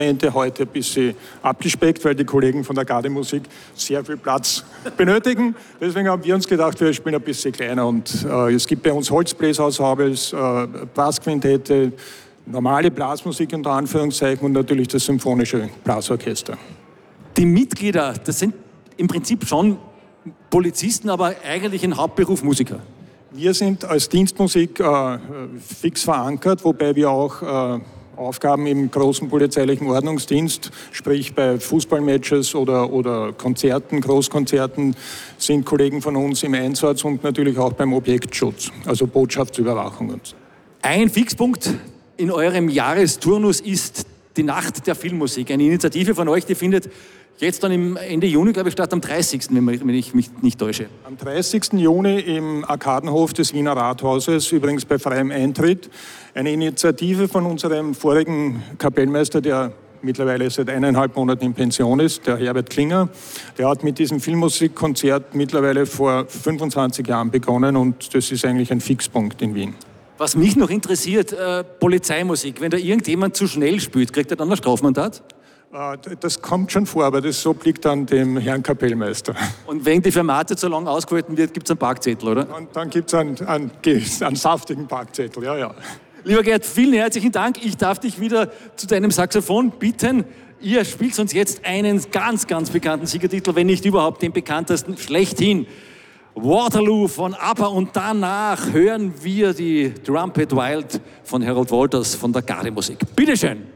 Heute ein bisschen abgespeckt, weil die Kollegen von der Gardemusik sehr viel Platz benötigen. Deswegen haben wir uns gedacht, wir spielen ein bisschen kleiner. Und es gibt bei uns Holzbläserensembles, Blasquintette, normale Blasmusik unter Anführungszeichen und natürlich das symphonische Blasorchester. Die Mitglieder, das sind im Prinzip schon Polizisten, aber eigentlich in Hauptberuf Musiker. Wir sind als Dienstmusik fix verankert, wobei wir auch Aufgaben im großen polizeilichen Ordnungsdienst, sprich bei Fußballmatches oder Konzerten, Großkonzerten, sind Kollegen von uns im Einsatz und natürlich auch beim Objektschutz, also Botschaftsüberwachung und so. Ein Fixpunkt in eurem Jahresturnus ist die Nacht der Filmmusik. Eine Initiative von euch, die findet jetzt dann im Ende Juni, glaube ich, statt am 30., wenn ich mich nicht täusche. Am 30. Juni im Arkadenhof des Wiener Rathauses, übrigens bei freiem Eintritt. Eine Initiative von unserem vorigen Kapellmeister, der mittlerweile seit 1,5 Monaten in Pension ist, der Herbert Klinger. Der hat mit diesem Filmmusikkonzert mittlerweile vor 25 Jahren begonnen und das ist eigentlich ein Fixpunkt in Wien. Was mich noch interessiert, Polizeimusik. Wenn da irgendjemand zu schnell spielt, kriegt er dann ein Strafmandat? Das kommt schon vor, aber das obliegt dann dem Herrn Kapellmeister. Und wenn die Fermate zu lang ausgehalten wird, gibt es einen Parkzettel, oder? Und dann gibt es einen saftigen Parkzettel, ja. Lieber Gerd, vielen herzlichen Dank. Ich darf dich wieder zu deinem Saxophon bitten. Ihr spielt uns jetzt einen ganz, ganz bekannten Siegertitel, wenn nicht überhaupt den bekanntesten schlechthin. Waterloo von ABBA und danach hören wir die Trumpet Wild von Harold Walters von der Gardemusik. Bitteschön.